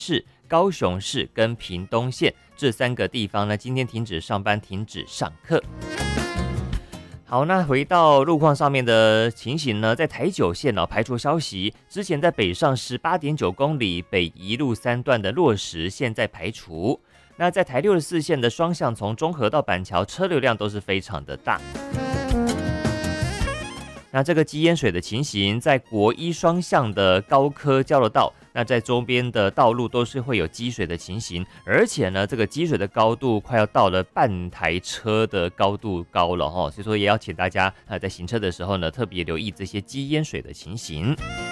市、高雄市跟屏东县这3个地方呢，今天停止上班、停止上课。好，那回到路况上面的情形呢，在台九线排除消息，之前在北上18.9公里北宜路3段的落实，现在排除。那在台64线的双向从中和到板桥，车流量都是非常的大。那这个积淹水的情形，在国一双向的高科交流道，那在周边的道路都是会有积水的情形，而且呢，这个积水的高度快要到了半台车的高度高了所以说也要请大家在行车的时候呢，特别留意这些积淹水的情形。